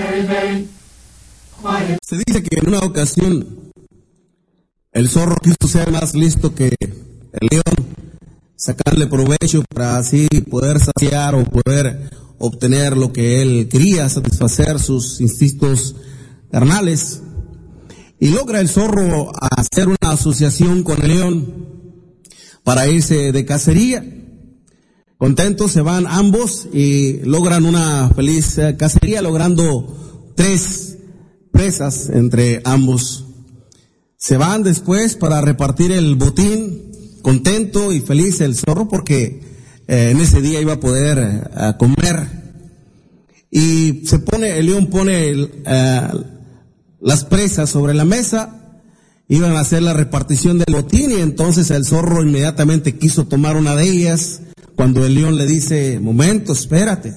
Se dice que en una ocasión el zorro quiso ser más listo que el león, sacarle provecho para así poder saciar o poder obtener lo que él quería, satisfacer sus instintos carnales. Y logra el zorro hacer una asociación con el león para irse de cacería. Contentos se van ambos y logran una feliz cacería, logrando 3 presas entre ambos. Se van después para repartir el botín, contento y feliz el zorro porque en ese día iba a poder comer. Y el león pone las presas sobre la mesa, iban a hacer la repartición del botín y entonces el zorro inmediatamente quiso tomar una de ellas cuando el león le dice, momento, espérate.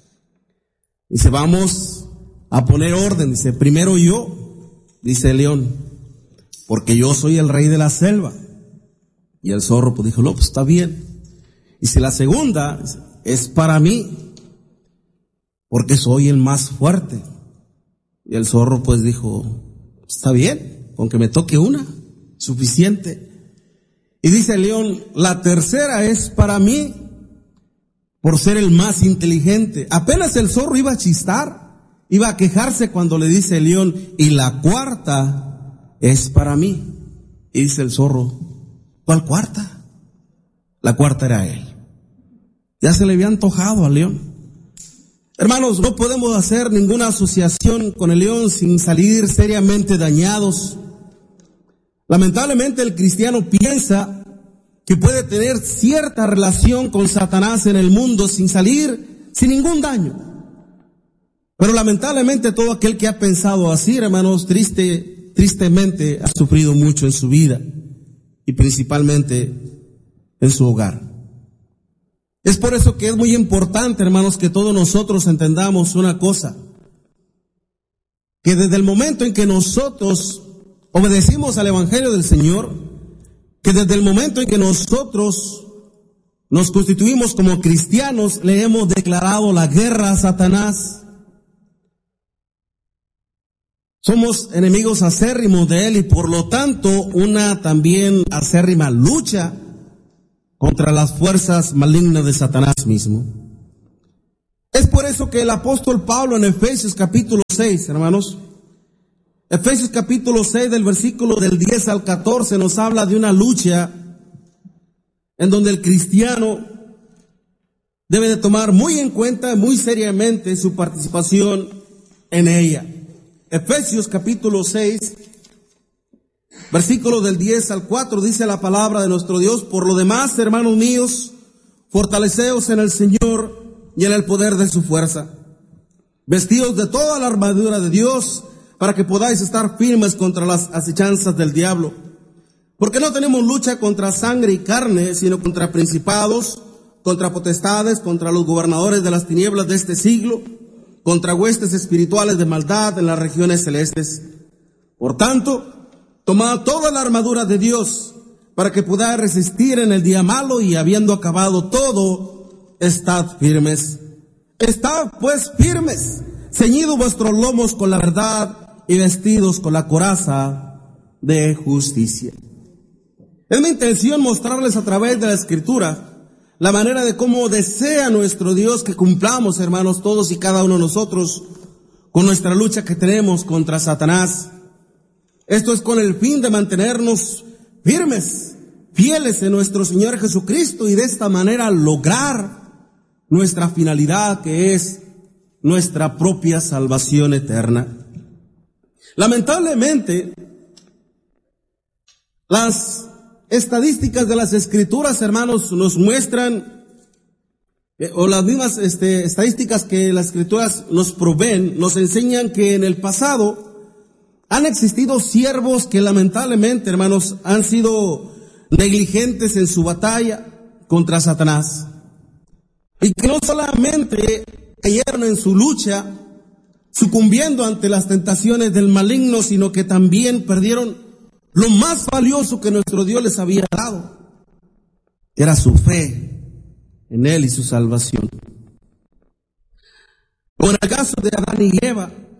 Dice, vamos a poner orden. Dice, primero yo, dice el león, porque yo soy el rey de la selva. Y el zorro pues dijo, no, pues está bien. Dice, la segunda es para mí, porque soy el más fuerte. Y el zorro pues dijo, está bien, con que me toque una, suficiente. Y dice el león, la tercera es para mí, por ser el más inteligente. Apenas el zorro iba a chistar, iba a quejarse cuando le dice el león, y la cuarta es para mí. Y dice el zorro, ¿cuál cuarta? La cuarta era él. Ya se le había antojado al león. Hermanos, no podemos hacer ninguna asociación con el león sin salir seriamente dañados. Lamentablemente el cristiano piensa que puede tener cierta relación con Satanás en el mundo sin salir sin ningún daño. Pero lamentablemente todo aquel que ha pensado así, hermanos, tristemente ha sufrido mucho en su vida y principalmente en su hogar. Es por eso que es muy importante, hermanos, que todos nosotros entendamos una cosa, que desde el momento en que nosotros obedecimos al Evangelio del Señor, que desde el momento en que nosotros nos constituimos como cristianos, le hemos declarado la guerra a Satanás. Somos enemigos acérrimos de él y por lo tanto una también acérrima lucha contra las fuerzas malignas de Satanás mismo. Es por eso que el apóstol Pablo en Efesios capítulo 6, hermanos, Efesios capítulo 6 del versículo del 10 al 14 nos habla de una lucha en donde el cristiano debe de tomar muy en cuenta, muy seriamente su participación en ella. Efesios capítulo 6, versículo del 10 al 4, dice la palabra de nuestro Dios: por lo demás, hermanos míos, fortaleceos en el Señor y en el poder de su fuerza. Vestidos de toda la armadura de Dios, para que podáis estar firmes contra las acechanzas del diablo. Porque no tenemos lucha contra sangre y carne, sino contra principados, contra potestades, contra los gobernadores de las tinieblas de este siglo, contra huestes espirituales de maldad en las regiones celestes. Por tanto, tomad toda la armadura de Dios, para que podáis resistir en el día malo, y habiendo acabado todo, estad firmes. Estad pues firmes, ceñidos vuestros lomos con la verdad, y vestidos con la coraza de justicia. Es mi intención mostrarles a través de la Escritura la manera de cómo desea nuestro Dios que cumplamos, hermanos, todos y cada uno de nosotros, con nuestra lucha que tenemos contra Satanás. Esto es con el fin de mantenernos firmes, fieles en nuestro Señor Jesucristo, y de esta manera lograr nuestra finalidad, que es nuestra propia salvación eterna. Lamentablemente, las estadísticas de las Escrituras, hermanos, nos muestran, o las mismas estadísticas que las Escrituras nos proveen, nos enseñan que en el pasado han existido siervos que lamentablemente, hermanos, han sido negligentes en su batalla contra Satanás, y que no solamente cayeron en su lucha sucumbiendo ante las tentaciones del maligno, sino que también perdieron lo más valioso que nuestro Dios les había dado, era su fe en Él y su salvación. Como en el caso de Adán y Eva,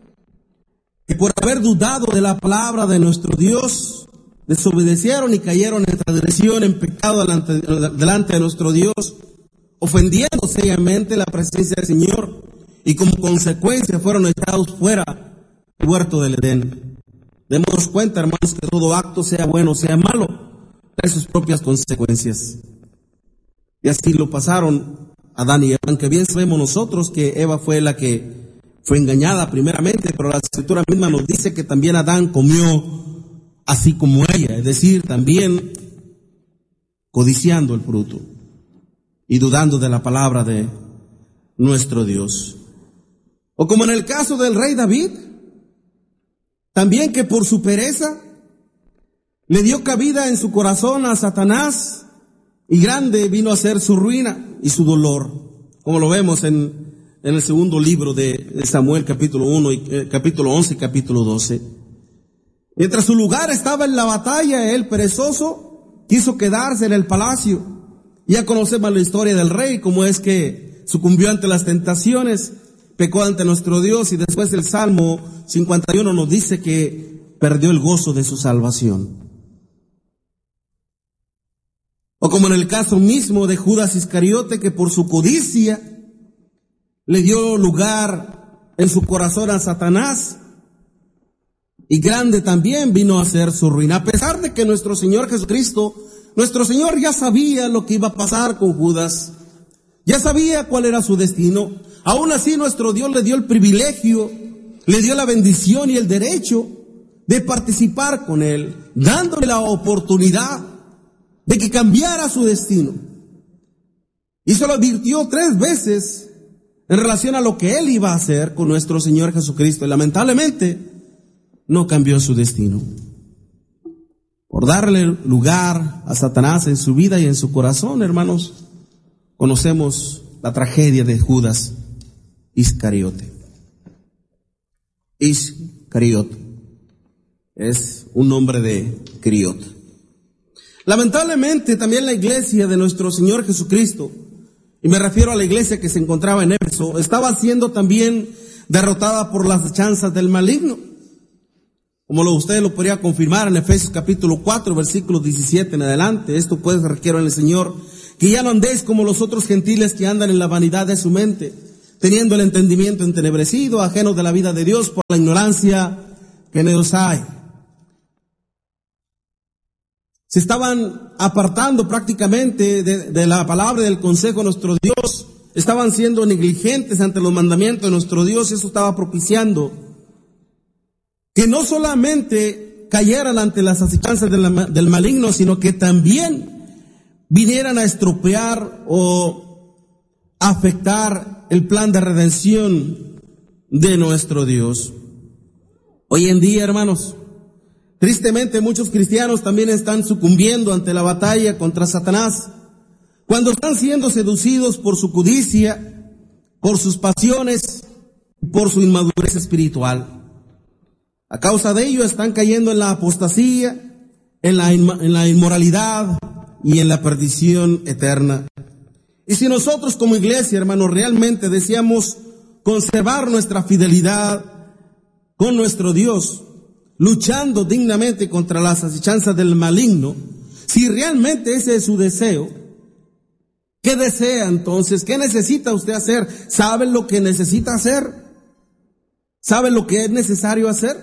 que por haber dudado de la palabra de nuestro Dios, desobedecieron y cayeron en transgresión, en pecado delante de nuestro Dios, ofendiendo seriamente la presencia del Señor, y como consecuencia fueron echados fuera del huerto del Edén. Démonos cuenta, hermanos, que todo acto, sea bueno o sea malo, trae sus propias consecuencias. Y así lo pasaron Adán y Eva, aunque bien sabemos nosotros que Eva fue la que fue engañada primeramente, pero la Escritura misma nos dice que también Adán comió así como ella, es decir, también codiciando el fruto y dudando de la palabra de nuestro Dios. O como en el caso del rey David, también que por su pereza le dio cabida en su corazón a Satanás, y grande vino a ser su ruina y su dolor, como lo vemos en el segundo libro de Samuel, capítulo 1, capítulo 11 y capítulo 12. Mientras su lugar estaba en la batalla, él, perezoso, quiso quedarse en el palacio. Ya conocemos la historia del rey, cómo es que sucumbió ante las tentaciones, pecó ante nuestro Dios, y después el Salmo 51 nos dice que perdió el gozo de su salvación. O como en el caso mismo de Judas Iscariote, que por su codicia le dio lugar en su corazón a Satanás, y grande también vino a ser su ruina. A pesar de que nuestro Señor Jesucristo, nuestro Señor ya sabía lo que iba a pasar con Judas, ya sabía cuál era su destino. Aún así nuestro Dios le dio el privilegio, le dio la bendición y el derecho de participar con él, dándole la oportunidad de que cambiara su destino. Y se lo advirtió 3 veces en relación a lo que él iba a hacer con nuestro Señor Jesucristo. Y lamentablemente no cambió su destino. Por darle lugar a Satanás en su vida y en su corazón, hermanos, conocemos la tragedia de Judas Iscariote. Iscariote es un nombre de criot. Lamentablemente también la iglesia de nuestro Señor Jesucristo, y me refiero a la iglesia que se encontraba en Éfeso, estaba siendo también derrotada por las acechanzas del maligno. Como usted lo podría confirmar en Efesios capítulo 4, versículos 17 en adelante. Esto pues requiero en el Señor, que ya no andéis como los otros gentiles que andan en la vanidad de su mente, teniendo el entendimiento entenebrecido, ajenos de la vida de Dios por la ignorancia que en ellos hay. Se estaban apartando prácticamente de la palabra y del consejo de nuestro Dios. Estaban siendo negligentes ante los mandamientos de nuestro Dios, y eso estaba propiciando que no solamente cayeran ante las acechanzas del maligno, sino que también vinieran a estropear o afectar el plan de redención de nuestro Dios. Hoy en día, hermanos, tristemente muchos cristianos también están sucumbiendo ante la batalla contra Satanás, cuando están siendo seducidos por su codicia, por sus pasiones, por su inmadurez espiritual. A causa de ello están cayendo en la apostasía, en la inmoralidad y en la perdición eterna. Y si nosotros como iglesia, hermanos, realmente deseamos conservar nuestra fidelidad con nuestro Dios, luchando dignamente contra las acechanzas del maligno, si realmente ese es su deseo, ¿qué desea entonces? ¿Qué necesita usted hacer? ¿Sabe lo que necesita hacer? ¿Sabe lo que es necesario hacer?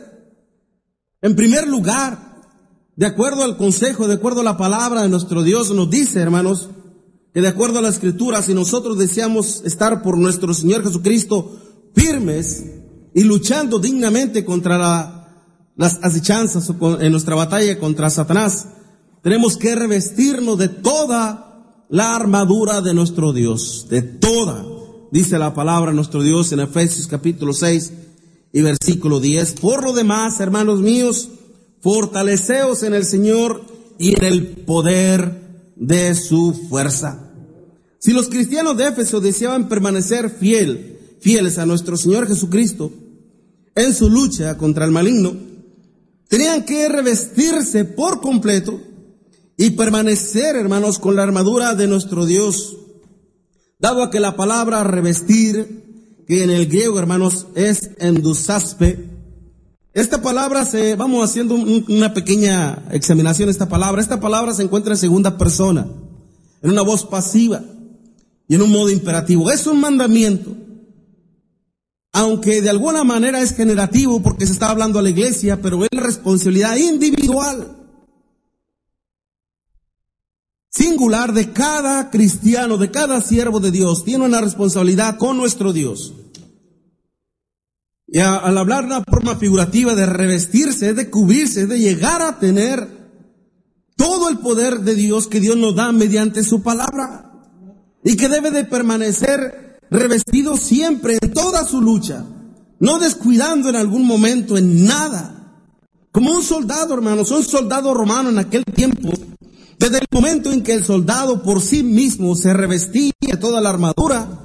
En primer lugar, de acuerdo al consejo, de acuerdo a la palabra de nuestro Dios, nos dice, hermanos, que de acuerdo a la Escritura, si nosotros deseamos estar por nuestro Señor Jesucristo firmes y luchando dignamente contra las acechanzas en nuestra batalla contra Satanás, tenemos que revestirnos de toda la armadura de nuestro Dios, de toda, dice la palabra de nuestro Dios en Efesios capítulo 6 y versículo 10. Por lo demás, hermanos míos, fortaleceos en el Señor y en el poder de su fuerza. Si los cristianos de Éfeso deseaban permanecer fieles a nuestro Señor Jesucristo en su lucha contra el maligno, tenían que revestirse por completo y permanecer, hermanos, con la armadura de nuestro Dios, dado a que la palabra revestir, que en el griego, hermanos, es endusaspe, Esta palabra vamos haciendo una pequeña examinación de esta palabra. Esta palabra se encuentra en segunda persona, en una voz pasiva y en un modo imperativo. Es un mandamiento, aunque de alguna manera es generativo porque se está hablando a la iglesia, pero es responsabilidad individual, singular de cada cristiano, de cada siervo de Dios. Tiene una responsabilidad con nuestro Dios. Y al hablar de una forma figurativa de revestirse, de cubrirse, de llegar a tener todo el poder de Dios que Dios nos da mediante su palabra, y que debe de permanecer revestido siempre en toda su lucha, no descuidando en algún momento en nada. Como un soldado, hermanos, un soldado romano en aquel tiempo, desde el momento en que el soldado por sí mismo se revestía de toda la armadura,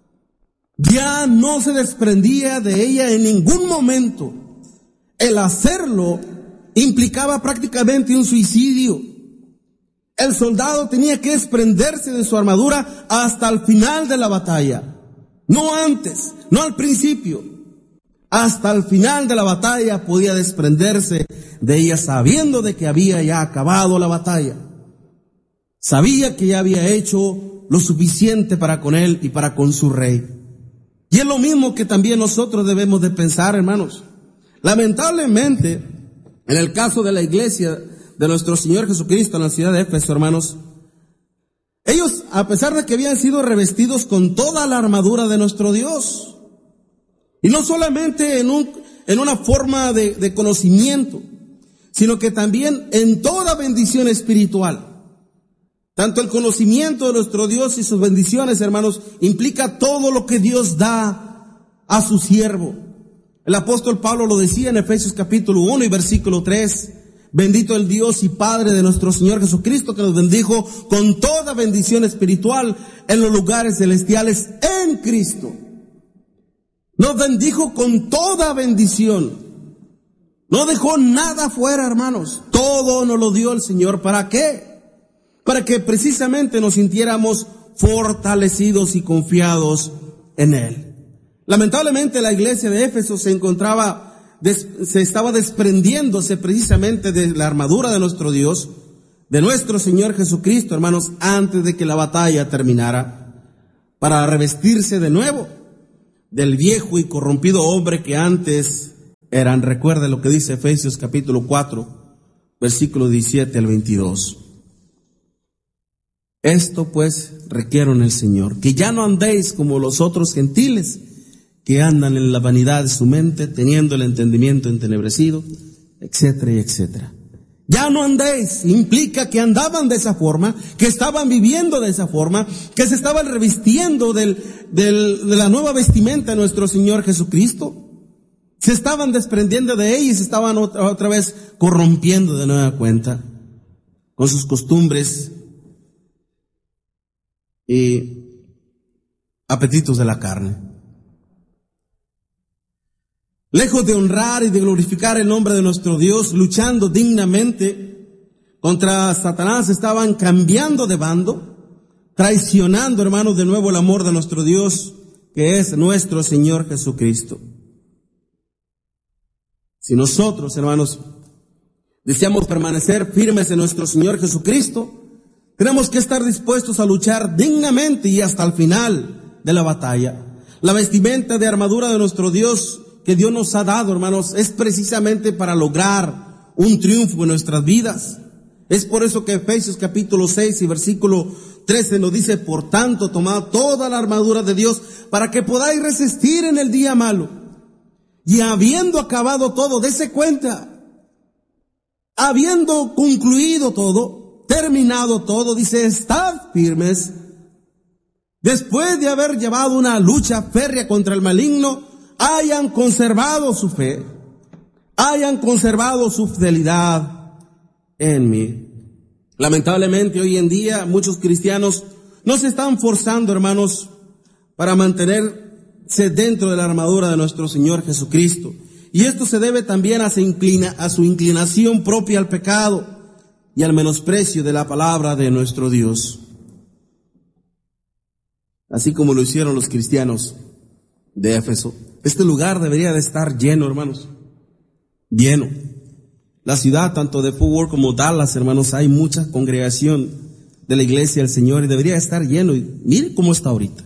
ya no se desprendía de ella en ningún momento. El hacerlo implicaba prácticamente un suicidio. El soldado tenía que desprenderse de su armadura hasta el final de la batalla. No antes, no al principio. Hasta el final de la batalla podía desprenderse de ella sabiendo de que había ya acabado la batalla. Sabía que ya había hecho lo suficiente para con él y para con su rey. Y es lo mismo que también nosotros debemos de pensar, hermanos. Lamentablemente, en el caso de la iglesia de nuestro Señor Jesucristo en la ciudad de Éfeso, hermanos, ellos, a pesar de que habían sido revestidos con toda la armadura de nuestro Dios, y no solamente en una forma de conocimiento, sino que también en toda bendición espiritual. Tanto el conocimiento de nuestro Dios y sus bendiciones, hermanos, implica todo lo que Dios da a su siervo. El apóstol Pablo lo decía en Efesios capítulo 1 y versículo 3. Bendito el Dios y Padre de nuestro Señor Jesucristo, que nos bendijo con toda bendición espiritual en los lugares celestiales en Cristo. Nos bendijo con toda bendición. No dejó nada fuera, hermanos. Todo nos lo dio el Señor. ¿Para qué? Para que precisamente nos sintiéramos fortalecidos y confiados en Él. Lamentablemente la iglesia de Éfeso se estaba desprendiéndose precisamente de la armadura de nuestro Dios, de nuestro Señor Jesucristo, hermanos, antes de que la batalla terminara, para revestirse de nuevo del viejo y corrompido hombre que antes eran. Recuerda lo que dice Efesios capítulo 4, versículo 17 al 22. Esto pues requiero en el Señor, que ya no andéis como los otros gentiles, que andan en la vanidad de su mente, teniendo el entendimiento entenebrecido, etcétera y etcétera. Ya no andéis, implica que andaban de esa forma, que estaban viviendo de esa forma, que se estaban revistiendo de la nueva vestimenta de nuestro Señor Jesucristo. Se estaban desprendiendo de ella y se estaban otra vez corrompiendo de nueva cuenta con sus costumbres y apetitos de la carne. Lejos de honrar y de glorificar el nombre de nuestro Dios, luchando dignamente contra Satanás, estaban cambiando de bando, traicionando, hermanos, de nuevo el amor de nuestro Dios, que es nuestro Señor Jesucristo. Si nosotros, hermanos, deseamos permanecer firmes en nuestro Señor Jesucristo, tenemos que estar dispuestos a luchar dignamente y hasta el final de la batalla. La vestimenta de armadura de nuestro Dios que Dios nos ha dado, hermanos, es precisamente para lograr un triunfo en nuestras vidas. Es por eso que Efesios capítulo 6 y versículo 13 nos dice: por tanto, tomad toda la armadura de Dios para que podáis resistir en el día malo. Y habiendo acabado todo, dése cuenta, habiendo concluido todo, terminado todo, dice: estad firmes. Después de haber llevado una lucha férrea contra el maligno, hayan conservado su fe, hayan conservado su fidelidad en mí. Lamentablemente hoy en día muchos cristianos no se están forzando, hermanos, para mantenerse dentro de la armadura de nuestro Señor Jesucristo. Y esto se debe también a su inclinación propia al pecado y al menosprecio de la palabra de nuestro Dios. Así como lo hicieron los cristianos de Éfeso. Este lugar debería de estar lleno, hermanos, lleno. La ciudad, tanto de Fort Worth como Dallas, hermanos, hay mucha congregación de la iglesia del Señor y debería estar lleno. Y mire cómo está ahorita.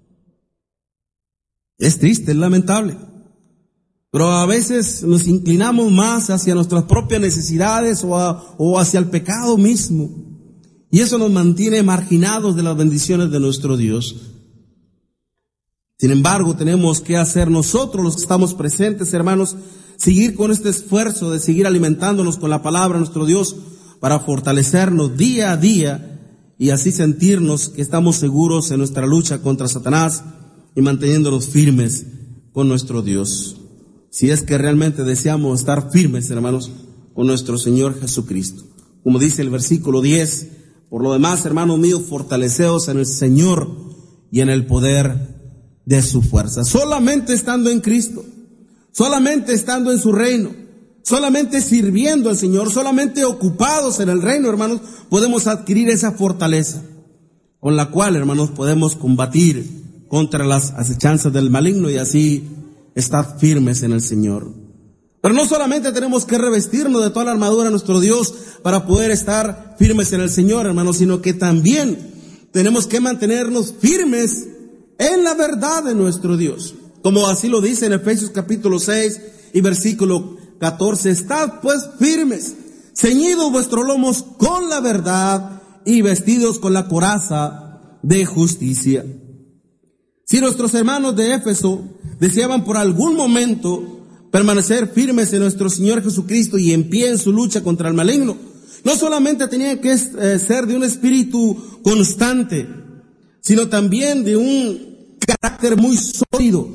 Es triste, es lamentable. Pero a veces nos inclinamos más hacia nuestras propias necesidades o hacia el pecado mismo. Y eso nos mantiene marginados de las bendiciones de nuestro Dios. Sin embargo, tenemos que hacer nosotros, los que estamos presentes, hermanos, seguir con este esfuerzo de seguir alimentándonos con la palabra de nuestro Dios para fortalecernos día a día y así sentirnos que estamos seguros en nuestra lucha contra Satanás y manteniéndonos firmes con nuestro Dios. Si es que realmente deseamos estar firmes, hermanos, con nuestro Señor Jesucristo. Como dice el versículo 10, por lo demás, hermanos míos, fortaleceos en el Señor y en el poder de su fuerza. Solamente estando en Cristo, solamente estando en su reino, solamente sirviendo al Señor, solamente ocupados en el reino, hermanos, podemos adquirir esa fortaleza con la cual, hermanos, podemos combatir contra las acechanzas del maligno y así estar firmes en el Señor. Pero no solamente tenemos que revestirnos de toda la armadura de nuestro Dios para poder estar firmes en el Señor, hermanos, sino que también tenemos que mantenernos firmes en la verdad de nuestro Dios. Como así lo dice en Efesios capítulo 6 y versículo 14, estad pues firmes, ceñidos vuestros lomos con la verdad y vestidos con la coraza de justicia. Si nuestros hermanos de Éfeso deseaban por algún momento permanecer firmes en nuestro Señor Jesucristo y en pie en su lucha contra el maligno, no solamente tenían que ser de un espíritu constante, sino también de un carácter muy sólido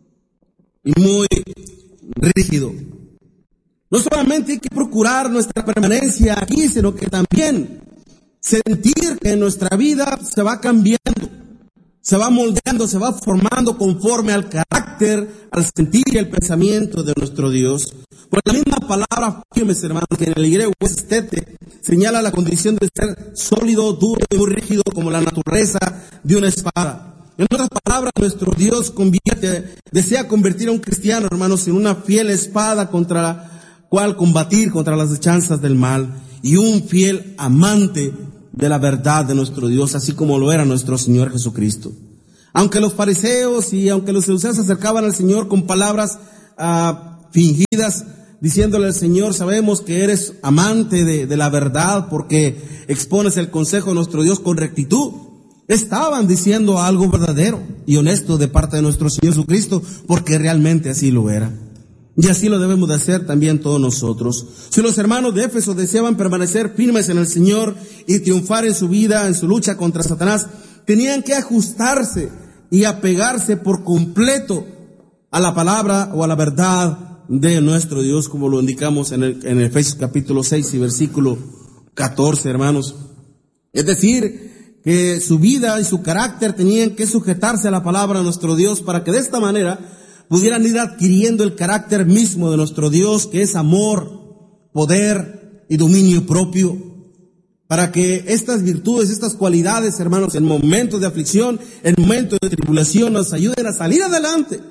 y muy rígido. No solamente hay que procurar nuestra permanencia aquí, sino que también sentir que nuestra vida se va cambiando, se va moldeando, se va formando conforme al carácter, al sentir y al pensamiento de nuestro Dios. Por la misma palabra firmes, hermanos, que en el griego es estete, señala la condición de ser sólido, duro y muy rígido como la naturaleza de una espada. En otras palabras, nuestro Dios desea convertir a un cristiano, hermanos, en una fiel espada contra la cual combatir contra las acechanzas del mal y un fiel amante de la verdad de nuestro Dios, así como lo era nuestro Señor Jesucristo. Aunque los fariseos y aunque los saduceos se acercaban al Señor con palabras fingidas, diciéndole al Señor, sabemos que eres amante de la verdad porque expones el consejo de nuestro Dios con rectitud, estaban diciendo algo verdadero y honesto de parte de nuestro Señor Jesucristo, porque realmente así lo era. Y así lo debemos de hacer también todos nosotros. Si los hermanos de Éfeso deseaban permanecer firmes en el Señor y triunfar en su vida, en su lucha contra Satanás, tenían que ajustarse y apegarse por completo a la palabra o a la verdad de nuestro Dios, como lo indicamos en Efesios capítulo 6 y versículo 14, hermanos. Es decir, que su vida y su carácter tenían que sujetarse a la palabra de nuestro Dios para que de esta manera pudieran ir adquiriendo el carácter mismo de nuestro Dios, que es amor, poder y dominio propio, para que estas virtudes, estas cualidades, hermanos, en momentos de aflicción, en momentos de tribulación, nos ayuden a salir adelante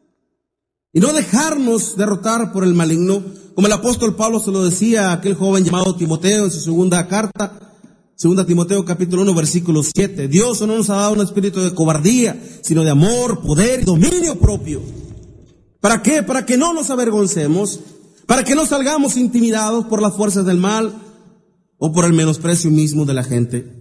y no dejarnos derrotar por el maligno, como el apóstol Pablo se lo decía a aquel joven llamado Timoteo en su segunda carta, 2 Timoteo capítulo 1 versículo 7. Dios no nos ha dado un espíritu de cobardía, sino de amor, poder y dominio propio. ¿Para qué? Para que no nos avergoncemos, para que no salgamos intimidados por las fuerzas del mal o por el menosprecio mismo de la gente.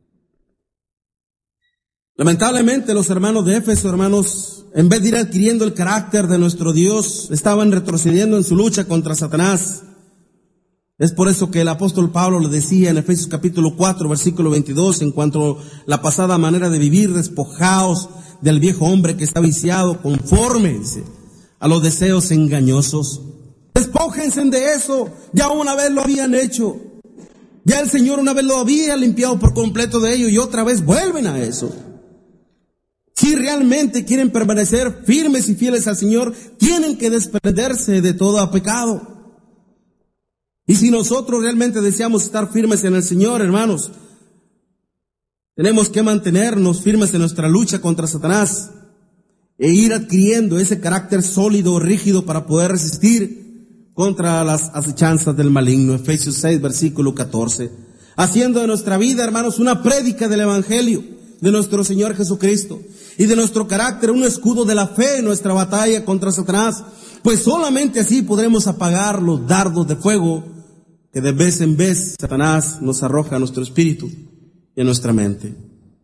Lamentablemente los hermanos de Éfeso, hermanos, en vez de ir adquiriendo el carácter de nuestro Dios, estaban retrocediendo en su lucha contra Satanás. Es por eso que el apóstol Pablo le decía en Efesios capítulo 4, versículo 22, en cuanto a la pasada manera de vivir, despojaos del viejo hombre que está viciado conforme, dice, a los deseos engañosos. Despójense de eso, ya una vez lo habían hecho. Ya el Señor una vez lo había limpiado por completo de ello y otra vez vuelven a eso. Si realmente quieren permanecer firmes y fieles al Señor, tienen que desprenderse de todo pecado. Y si nosotros realmente deseamos estar firmes en el Señor, hermanos, tenemos que mantenernos firmes en nuestra lucha contra Satanás e ir adquiriendo ese carácter sólido, rígido para poder resistir contra las acechanzas del maligno. Efesios 6, versículo 14. Haciendo de nuestra vida, hermanos, una prédica del Evangelio de nuestro Señor Jesucristo y de nuestro carácter un escudo de la fe en nuestra batalla contra Satanás, pues solamente así podremos apagar los dardos de fuego que de vez en vez Satanás nos arroja a nuestro espíritu y a nuestra mente.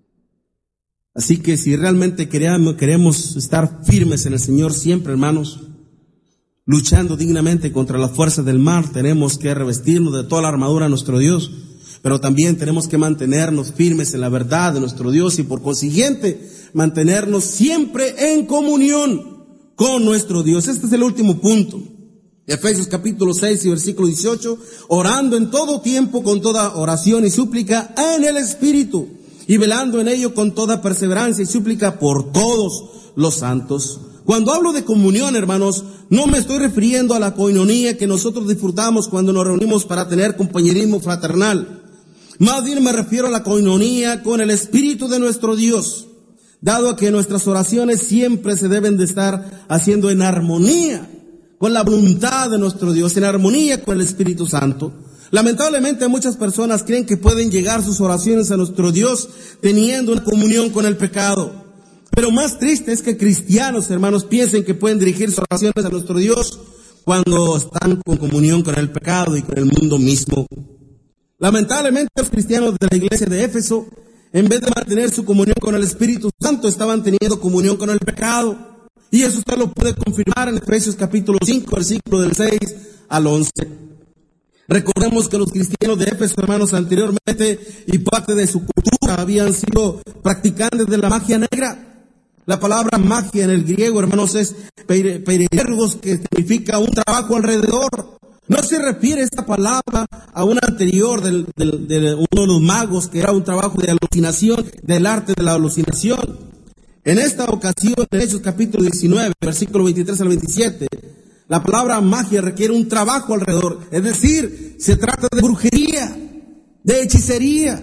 Así que si realmente queremos estar firmes en el Señor siempre, hermanos, luchando dignamente contra las fuerzas del mal, tenemos que revestirnos de toda la armadura de nuestro Dios, pero también tenemos que mantenernos firmes en la verdad de nuestro Dios y por consiguiente mantenernos siempre en comunión con nuestro Dios. Este es el último punto. Efesios capítulo 6 y versículo 18, orando en todo tiempo con toda oración y súplica en el Espíritu, y velando en ello con toda perseverancia y súplica por todos los santos. Cuando hablo de comunión, hermanos, no me estoy refiriendo a la coinonía que nosotros disfrutamos cuando nos reunimos para tener compañerismo fraternal. Más bien me refiero a la coinonía con el Espíritu de nuestro Dios, dado que nuestras oraciones siempre se deben de estar haciendo en armonía con la voluntad de nuestro Dios, en armonía con el Espíritu Santo. Lamentablemente muchas personas creen que pueden llegar sus oraciones a nuestro Dios teniendo una comunión con el pecado. Pero más triste es que cristianos, hermanos, piensen que pueden dirigir sus oraciones a nuestro Dios cuando están con comunión con el pecado y con el mundo mismo. Lamentablemente los cristianos de la iglesia de Éfeso, en vez de mantener su comunión con el Espíritu Santo, estaban teniendo comunión con el pecado. Y eso usted lo puede confirmar en Efesios capítulo 5, versículo del 6 al 11. Recordemos que los cristianos de Éfeso, hermanos, anteriormente y parte de su cultura habían sido practicantes de la magia negra. La palabra magia en el griego, hermanos, es peirergos, que significa un trabajo alrededor. No se refiere esta palabra a una anterior de uno de los magos, que era un trabajo de alucinación, del arte de la alucinación. En esta ocasión, en Hechos capítulo 19, versículo 23 al 27, la palabra magia requiere un trabajo alrededor. Es decir, se trata de brujería, de hechicería.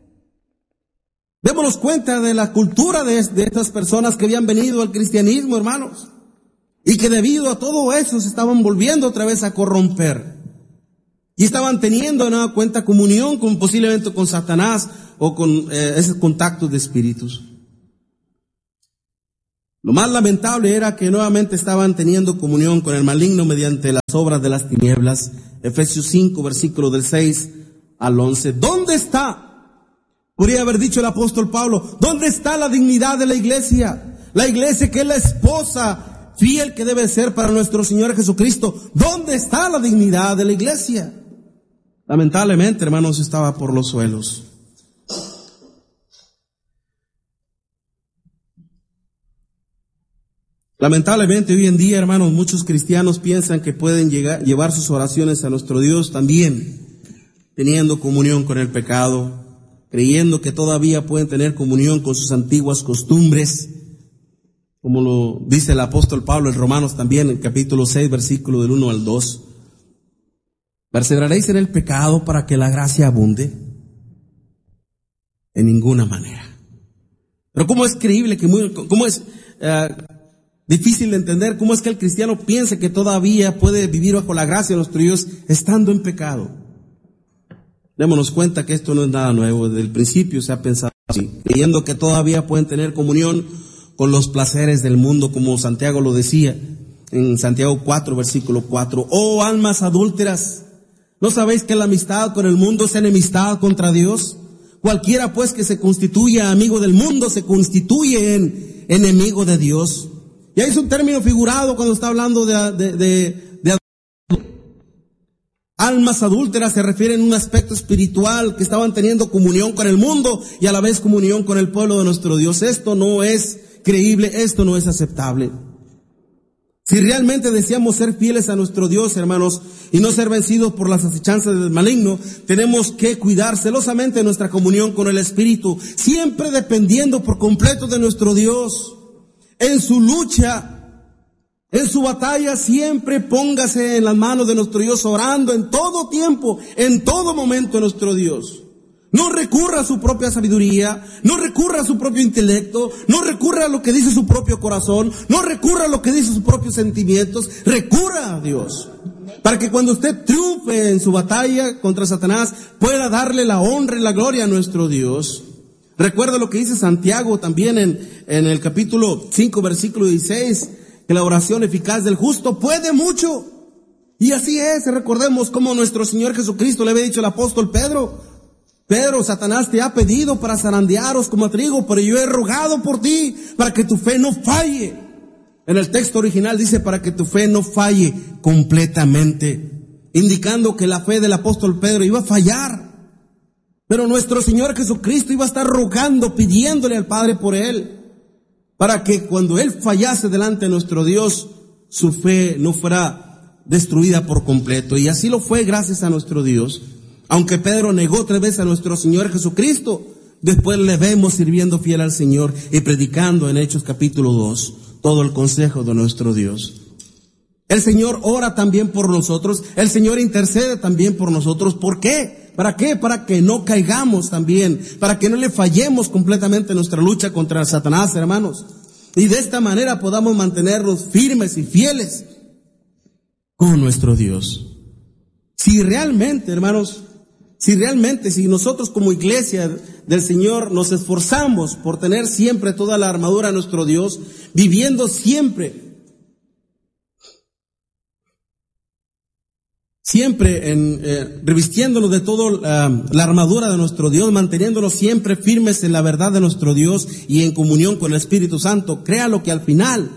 Démonos cuenta de la cultura de estas personas que habían venido al cristianismo, hermanos, y que debido a todo eso se estaban volviendo otra vez a corromper. Y estaban teniendo de nueva cuenta comunión posiblemente con Satanás o con esos contactos de espíritus. Lo más lamentable era que nuevamente estaban teniendo comunión con el maligno mediante las obras de las tinieblas. Efesios 5, versículo del 6 al 11. ¿Dónde está? Podría haber dicho el apóstol Pablo, ¿dónde está la dignidad de la iglesia? La iglesia que es la esposa fiel que debe ser para nuestro Señor Jesucristo. ¿Dónde está la dignidad de la iglesia? Lamentablemente, hermanos, estaba por los suelos. Lamentablemente hoy en día, hermanos, muchos cristianos piensan que pueden llevar sus oraciones a nuestro Dios también, teniendo comunión con el pecado, creyendo que todavía pueden tener comunión con sus antiguas costumbres, como lo dice el apóstol Pablo en Romanos también, en capítulo 6, versículo del 1 al 2. ¿Perseveraréis en el pecado para que la gracia abunde? En ninguna manera. Pero ¿cómo es creíble cómo es difícil de entender cómo es que el cristiano piensa que todavía puede vivir bajo la gracia de nuestro Dios estando en pecado? Démonos cuenta que esto no es nada nuevo. Desde el principio se ha pensado así, creyendo que todavía pueden tener comunión con los placeres del mundo, como Santiago lo decía en Santiago 4, versículo 4. Oh almas adúlteras, ¿no sabéis que la amistad con el mundo es enemistad contra Dios? Cualquiera pues que se constituya amigo del mundo se constituye en enemigo de Dios. Y ahí es un término figurado cuando está hablando de almas adúlteras. Se refiere en un aspecto espiritual, que estaban teniendo comunión con el mundo y a la vez comunión con el pueblo de nuestro Dios. Esto no es creíble, esto no es aceptable. Si realmente deseamos ser fieles a nuestro Dios, hermanos, y no ser vencidos por las acechanzas del maligno, tenemos que cuidar celosamente nuestra comunión con el Espíritu, siempre dependiendo por completo de nuestro Dios. En su lucha, en su batalla, siempre póngase en las manos de nuestro Dios, orando en todo tiempo, en todo momento a nuestro Dios. No recurra a su propia sabiduría, no recurra a su propio intelecto, no recurra a lo que dice su propio corazón, no recurra a lo que dice sus propios sentimientos, recurra a Dios. Para que cuando usted triunfe en su batalla contra Satanás, pueda darle la honra y la gloria a nuestro Dios. Recuerda lo que dice Santiago también en el capítulo 5, versículo 16, que la oración eficaz del justo puede mucho. Y así es, recordemos cómo nuestro Señor Jesucristo le había dicho al apóstol Pedro: Pedro, Satanás te ha pedido para zarandearos como a trigo, pero yo he rogado por ti para que tu fe no falle. En el texto original dice para que tu fe no falle completamente, indicando que la fe del apóstol Pedro iba a fallar. Pero nuestro Señor Jesucristo iba a estar rogando, pidiéndole al Padre por él, para que cuando él fallase delante de nuestro Dios, su fe no fuera destruida por completo. Y así lo fue gracias a nuestro Dios. Aunque Pedro negó 3 veces a nuestro Señor Jesucristo, después le vemos sirviendo fiel al Señor y predicando en Hechos capítulo 2 todo el consejo de nuestro Dios. El Señor ora también por nosotros, el Señor intercede también por nosotros. ¿Por qué? ¿Para qué? Para que no caigamos también, para que no le fallemos completamente en nuestra lucha contra Satanás, hermanos. Y de esta manera podamos mantenernos firmes y fieles con nuestro Dios. Si realmente, hermanos, si nosotros como iglesia del Señor nos esforzamos por tener siempre toda la armadura de nuestro Dios, viviendo siempre revistiéndonos de toda la armadura de nuestro Dios, manteniéndonos siempre firmes en la verdad de nuestro Dios y en comunión con el Espíritu Santo, créalo que al final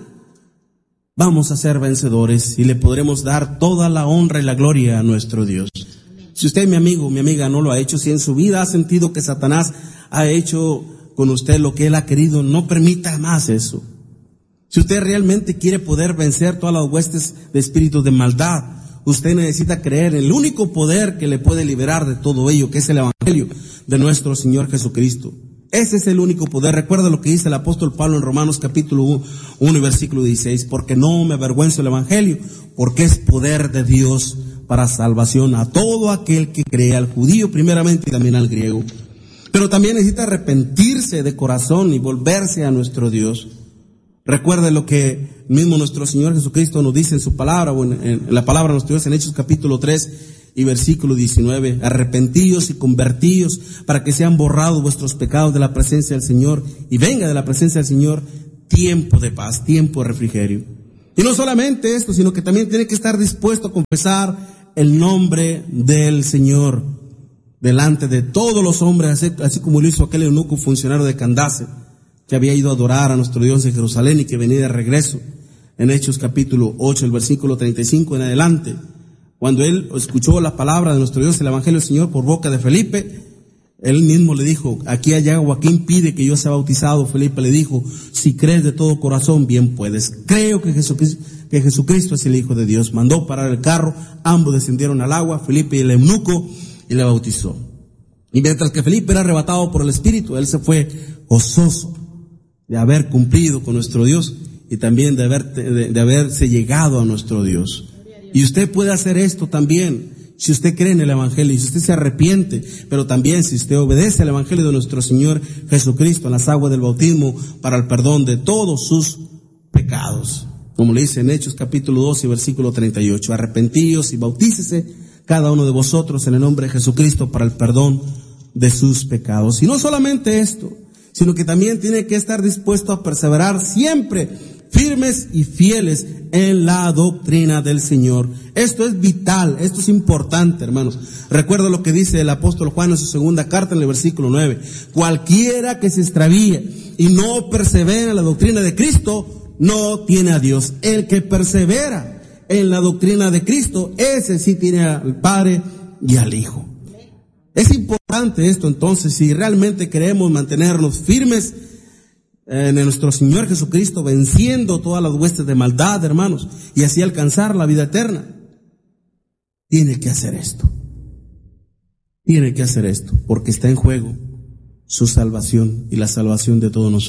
vamos a ser vencedores y le podremos dar toda la honra y la gloria a nuestro Dios. Si usted, mi amigo, mi amiga, no lo ha hecho, si en su vida ha sentido que Satanás ha hecho con usted lo que él ha querido, no permita más eso. Si usted realmente quiere poder vencer todas las huestes de espíritus de maldad, usted necesita creer en el único poder que le puede liberar de todo ello, que es el Evangelio de nuestro Señor Jesucristo. Ese es el único poder. Recuerda lo que dice el apóstol Pablo en Romanos capítulo 1 y versículo 16, porque no me avergüenzo del Evangelio, porque es poder de Dios para salvación a todo aquel que cree, al judío primeramente y también al griego. Pero también necesita arrepentirse de corazón y volverse a nuestro Dios. Recuerde lo que mismo nuestro Señor Jesucristo nos dice en su palabra, o en la palabra de nuestro Dios en Hechos capítulo 3 y versículo 19. Arrepentíos y convertíos para que sean borrados vuestros pecados de la presencia del Señor y venga de la presencia del Señor tiempo de paz, tiempo de refrigerio. Y no solamente esto, sino que también tiene que estar dispuesto a confesar el nombre del Señor delante de todos los hombres, así como lo hizo aquel eunuco funcionario de Candace, que había ido a adorar a nuestro Dios en Jerusalén y que venía de regreso. En Hechos capítulo 8, el versículo 35 en adelante, cuando él escuchó la palabra de nuestro Dios, el Evangelio del Señor por boca de Felipe, él mismo le dijo: aquí hay agua, ¿quién impide que yo sea bautizado? Felipe le dijo: si crees de todo corazón, bien puedes. Creo que Jesucristo es el Hijo de Dios. Mandó parar el carro, ambos descendieron al agua, Felipe y el eunuco, y le bautizó. Y mientras que Felipe era arrebatado por el Espíritu, él se fue gozoso de haber cumplido con nuestro Dios y también de haberse llegado a nuestro Dios. Y usted puede hacer esto también, si usted cree en el Evangelio, y si usted se arrepiente, pero también si usted obedece al Evangelio de nuestro Señor Jesucristo en las aguas del bautismo para el perdón de todos sus pecados. Como le dice en Hechos capítulo 2 y versículo 38, arrepentíos y bautícese cada uno de vosotros en el nombre de Jesucristo para el perdón de sus pecados. Y no solamente esto, sino que también tiene que estar dispuesto a perseverar siempre firmes y fieles en la doctrina del Señor. Esto es vital, esto es importante, hermanos. Recuerda lo que dice el apóstol Juan en su segunda carta en el versículo 9. Cualquiera que se extravíe y no persevera en la doctrina de Cristo, no tiene a Dios. El que persevera en la doctrina de Cristo, ese sí tiene al Padre y al Hijo. Es importante esto entonces, si realmente queremos mantenernos firmes en nuestro Señor Jesucristo, venciendo todas las huestes de maldad, hermanos, y así alcanzar la vida eterna. Tiene que hacer esto. Tiene que hacer esto, porque está en juego su salvación y la salvación de todos nosotros.